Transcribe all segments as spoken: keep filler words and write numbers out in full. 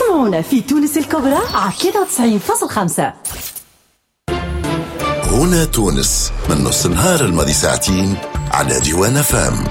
اسمعونا في تونس الكبرى على ثلاثة وتسعين فاصلة خمسة. هنا تونس من نص النهار الماضي ساعتين على ديوان فام.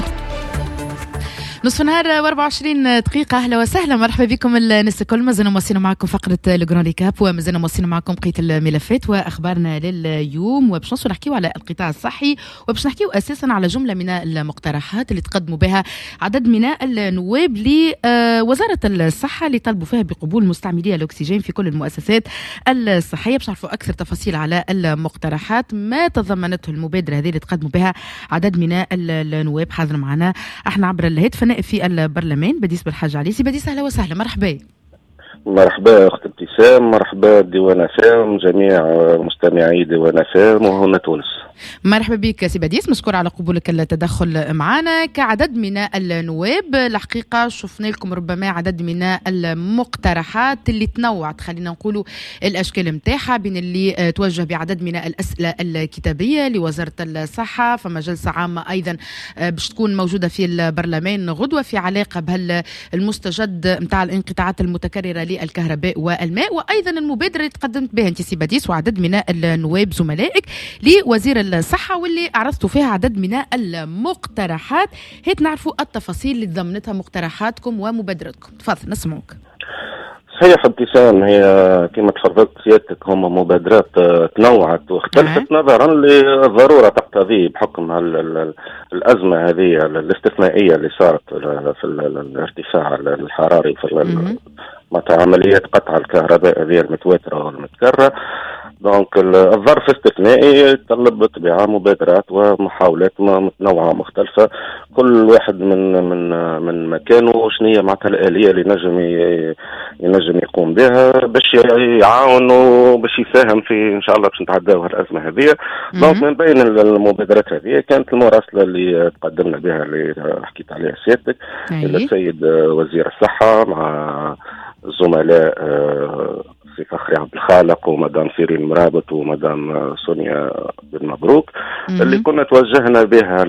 نصف نهار وأربعة وعشرين دقيقة. أهلا وسهلا، مرحبا بكم الناس الكل. مازلنا موصلين معكم فقرة الجران ريكاب، ومازلنا موصلين معكم بقية الملفات وأخبارنا لليوم، وباش نوصلوا نحكيو على القطاع الصحي، وباش نحكيو أساسا على جملة من المقترحات اللي تقدموا بها عدد من النواب لوزارة الصحة اللي طلبوا فيها بقبول مستعملي الأكسجين في كل المؤسسات الصحية. باش نعرفوا أكثر تفاصيل على المقترحات ما تضمنته المبادرة هذه اللي تقدموا بها عدد من النواب. حاضر معنا احنا عبر الهاتف في البرلمان بديس بالحاج علي. سي بديس اهلا وسهلا، مرحبا. مرحبا اخت ابتسام، مرحبا ديوان فام، جميع مستمعي ديوان فام وهنا تونس. مرحبا بك سي بديس، مشكور على قبولك التدخل معنا. كعدد من النواب الحقيقه شفنا لكم ربما عدد من المقترحات اللي تنوعت، خلينا نقولوا الاشكال نتاعها، بين اللي توجه بعدد من الاسئله الكتابيه لوزاره الصحه. فما جلسه عامه ايضا باش تكون موجوده في البرلمان غدوه في علاقه بهالمستجد نتاع الانقطاعات المتكرره للكهرباء والماء، وايضا المبادره اللي تقدمت بها انت سي بديس وعدد من النواب زملائك لوزير الصحه، واللي عرضتوا فيها عدد من المقترحات. هيك نعرفوا التفاصيل اللي ضمنتها مقترحاتكم ومبادرتكم. تفضل نسمعوك. صحيح ابتسام، هي كما تفضلت سيادتك هم مبادرات تنوعت واختلفت أه. نظرا للضروره تقتضي بحكم الازمه هذه الاستثنائيه اللي صارت في الارتفاع الحراري في مع عمليات قطع الكهرباء هذه المتواتره والمتكرره. دونك الظرف استثنائي يتطلب بالطبيعه مبادرات ومحاولات متنوعه مختلفه، كل واحد من من من مكانه شنو هي معناتها الاليه اللي نجم ينجم يقوم بها باش يعاون وباش يساهم في ان شاء الله باش نتعداو هالازمه هذه. دونك من بين المبادرات هذه كانت المراسله اللي تقدمنا بها اللي حكيت عليها سيادتك السيد وزير الصحه مع الزملاء سي فخري عبد الخالق ومدام سيرين مرابط ومدام سونيا بن مبروك، اللي كنا توجهنا بها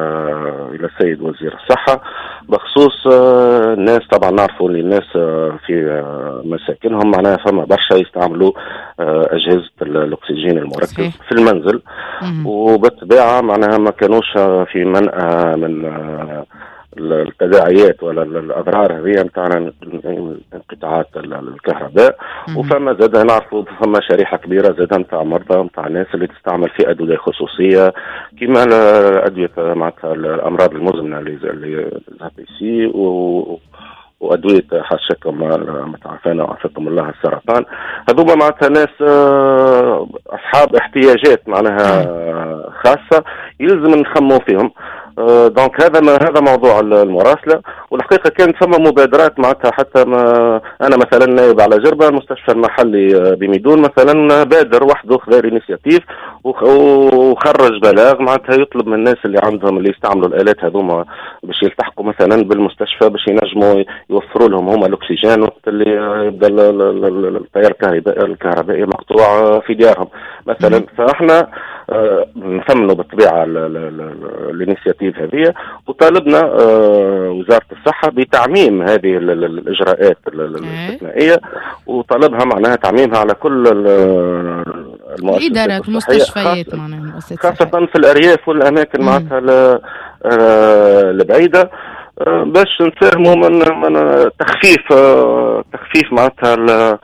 الى السيد وزير الصحه بخصوص الناس. طبعا نعرفوا ان الناس في مساكنهم معناها فما برشا يستعملوا اجهزه الاكسجين المركز في المنزل، وبالطبيعه معناها ما كانوش في منأى من التداعيات ولا الاضرار هذه نتاع انقطاعات الكهرباء. وفما زاد نعرفوا فما شريحه كبيره زاد نتاع مرضى نتاع الناس اللي تستعمل في ادويه خصوصيه كيما الادويه معناتها الامراض المزمنه اللي زي سي و وادويه حاشاكم ما تعرفنا وعافاكم الله السرطان. هذوما معناتها ناس اصحاب احتياجات معناها خاصه يلزم نخموا فيهم. دونك هذا ما هذا موضوع المراسله. والحقيقه كانت ثم مبادرات معناتها حتى ما انا مثلا نائب على جربه المستشفى المحلي بميدون مثلا بادر وحده خذ انيشيتيف وخرج بلاغ معناتها يطلب من الناس اللي عندهم اللي يستعملوا الالات هذوما باش يلتحقوا مثلا بالمستشفى باش ينجموا يوفروا لهم هما الاكسجين وقت اللي يبدا التيار الكهربائي مقطوع في ديارهم مثلا. فاحنا نثمنوا بالطبيعه الانيشيتيف هذه وطالبنا وزاره الصحه بتعميم هذه الاجراءات الاستثنائيه، وطلبها معناها تعميمها على كل المؤسسات الادارات المستشفيات معناها خاصه في الارياف والاماكن معناتها البعيده باش نساهموا من من تخفيف تخفيف معناتها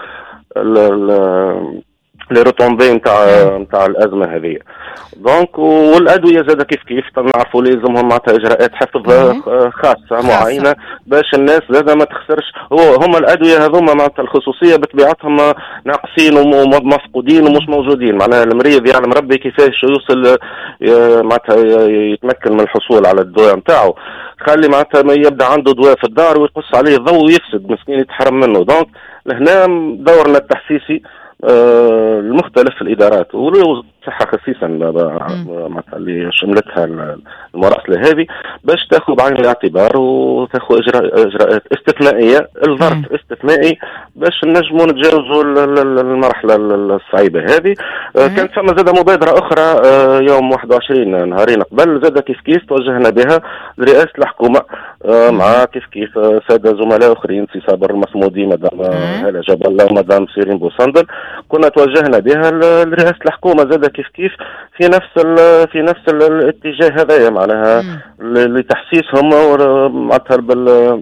لي روتومبي نتاع نتاع الازمه هذه. دونك والادويه زاد كيف كيف نعرفوا لازمهم معناتها اجراءات حفظ خاصه معينه باش الناس زاد ما تخسرش. هو هما الادويه هذوما معناتها الخصوصيه بطبيعتهم ناقصين ومفقودين ومش موجودين، معناها المريض يعلم ربي كيفاش يوصل معناتها يتمكن من الحصول على الدواء نتاعو. خلي معناتها ما يبدا عنده دواء في الدار ويقص عليه الضوء ويفسد مسكين يتحرم منه. دونك لهنا دورنا التحسيسي المختلف في الادارات الصحه خصيصا معناتها اللي شملتها المراسله هذه باش تاخذ بعين الاعتبار وتاخذ اجراء اجراءات استثنائيه الظرف استثنائي باش نجموا نتجاوزوا المرحله الصعيبه هذه. كانت ثم زاد مبادره اخرى يوم واحد وعشرين نهارين قبل زاد كيف كيف توجهنا بها لرئاسه الحكومه مع كيف كيف ساده زملاء اخرين سي صابر المصمودي مدام هلا جبل الله ومدام سيرين بوصندل كنا توجهنا بها لرئاسه الحكومه زاد كيف كيف في نفس في نفس الاتجاه هذايا معناها لتحسيسهم معناتها بال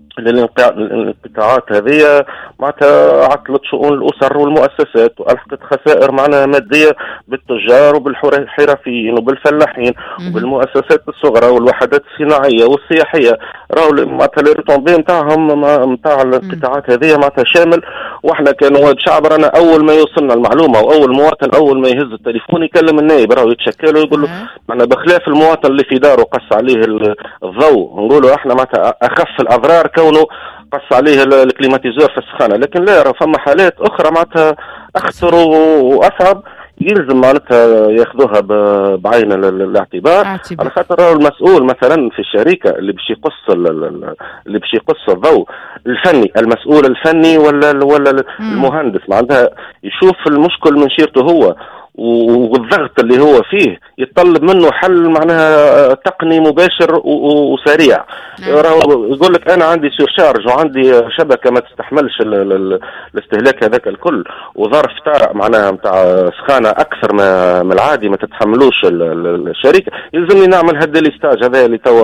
الانقطاعات هذه معناتها عطلت شؤون الاسر والمؤسسات والحقت خسائر معناها ماديه بالتجار وبالحرفيين وبالفلاحين وبالمؤسسات الصغرى والوحدات الصناعيه والسياحيه. راهو معناتها الريتومبي نتاعهم نتاع الانقطاعات هذه معناتها شامل. واحنا كنواب شعب رانا اول ما يوصلنا المعلومه واول مواطن اول ما يهز التليفون يكلم النايب راهو يتشكل ويقول له معنا بخلاف المواطن اللي في داره قص عليه الضوء نقولوا احنا معناتها اخف الاضرار كونه قص عليه الكليماتيزور في السخانه، لكن لا راه فما حالات اخرى معناتها اخطر واصعب يلزم معناتها ياخذوها بعين الاعتبار على خاطر المسؤول مثلا في الشركه اللي باش يقص اللي باش يقص الضوء الفني المسؤول الفني ولا ولا المهندس معناتها يشوف المشكل من شيرته هو والضغط اللي هو فيه يتطلب منه حل معناها تقني مباشر وسريع. يقول لك انا عندي سيرشارج وعندي شبكه ما تستحملش الاستهلاك هذاك الكل وظرف طارئ معناها نتاع سخانه اكثر من العادي ما تتحملوش الشركه يلزمني نعمل هذا الاستاج هذا اللي توا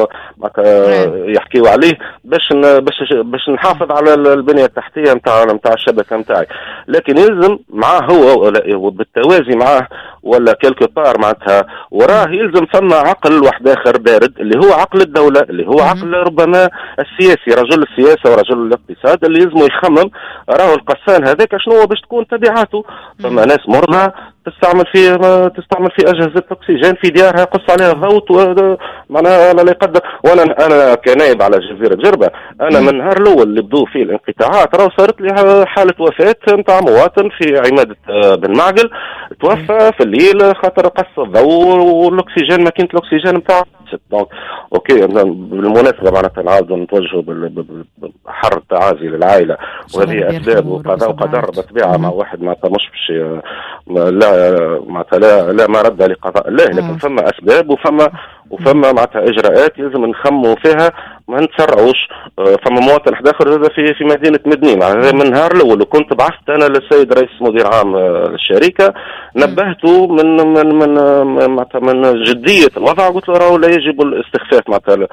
يحكيوا عليه باش باش باش نحافظ على البنيه التحتيه نتاع نتاع الشبكه نتاعي. لكن يلزم معاه هو وبالتوازي معاه ولا كيلكو بار معناتها وراه يلزم ثم عقل واحد اخر بارد اللي هو عقل الدوله اللي هو عقل ربما السياسي رجل السياسه ورجل الاقتصاد اللي يلزمه يخمم راهو القسان هذاك شنو باش تكون تبعاته. فما ناس مرضى تستعمل في تستعمل في اجهزه اكسجين في ديارها قص عليها ضغط معناها لا يقدر. وانا انا كنائب على جزيره جربه انا من النهار الاول اللي بدو فيه الانقطاعات راه صارت لي حاله وفاه نتاع مواطن في عماده بن معقل توفى في الليل خاطر قص الضوء والاكسجين ماكينه الاكسجين نتاع دونك اوكي. بالمناسبه معناتها نعاودوا نتوجهوا بحر التعازي للعائله وهذه اسباب وقضاء وقدر بطبيعه مع واحد معناتها مش باش لا معناتها لا لا مرد لقضاء الله لكن فما اسباب وفما وفما معناتها اجراءات يلزم نخموا فيها ما نتسرعوش. فما مواطن حدا اخر في في مدينه مدني معناتها من النهار الاول وكنت بعثت انا للسيد رئيس مدير عام الشركه نبهته من من من معناتها من جديه الوضع قلت له راهو لا يجب الاستخفاف معناتها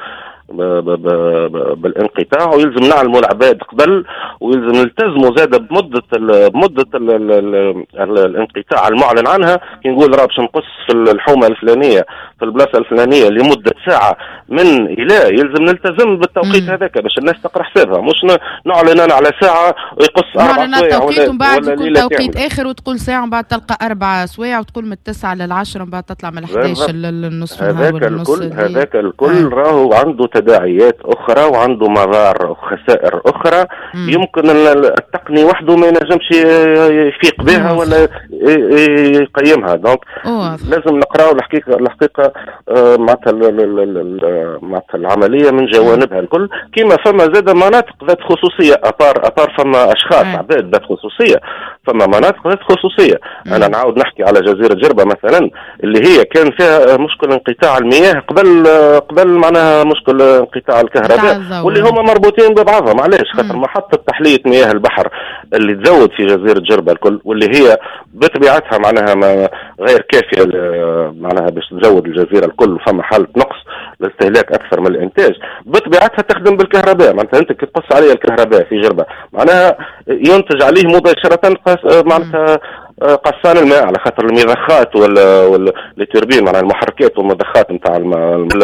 بالانقطاع ويلزم نعلموا العباد قبل ويلزم نلتزموا زاده بمده ال بمده ال ال ال الانقطاع المعلن عنها. كي نقول راه باش نقص في الحومه الفلانيه في البلاصه الفلانيه لمده ساعه من الى يلزم نلتزم بالتوقيت هذاك باش الناس تقرا حسابها مش نعلن انا على ساعه ويقص اربع سوايع ولا ومن بعد يكون توقيت اخر وتقول ساعه ومن بعد تلقى اربع سوايع وتقول من التسعة للعشرة ومن بعد تطلع من الحداش للنصف نهار ولا النص. هذاك الكل راهو عنده تداعيات اخرى وعنده مضار وخسائر اخرى مم. يمكن التقني وحده ما ينجمش يفيق بها ولا يقيمها. دونك لازم نقراو الحقيقه الحقيقه معناتها معناتها العمليه من جوانبها الكل. كما فما زاد مناطق ذات خصوصيه اطار اطار فما اشخاص عباد ذات خصوصيه فما مناطق ذات خصوصيه. مم. انا نعاود نحكي على جزيره جربه مثلا اللي هي كان فيها مشكل انقطاع المياه قبل قبل معناها مشكل انقطاع الكهرباء واللي هما مربوطين ببعضهم. علاش؟ خاطر محطه تحليه مياه البحر اللي تزود في جزيره جربه الكل واللي هي بطبيعتها معناها ما غير كافيه معناها باش تزود الجزيره الكل وفما حاله نقص الاستهلاك اكثر من الانتاج بطبيعتها تخدم بالكهرباء. معناتها انت كي تقص عليها الكهرباء في جربه معناها ينتج عليه مباشره معناتها قصان الماء على خاطر المضخات ولا ولا التوربين معناها المحركات والمضخات نتاع